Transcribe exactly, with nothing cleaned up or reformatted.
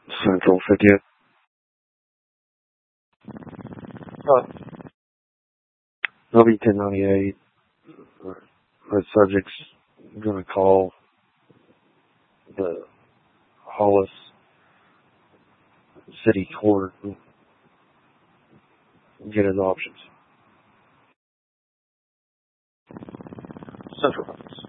Central fiftieth. Uh, W ten ninety-eight. The subject's going to call the Hollis City Court and get his options. Central.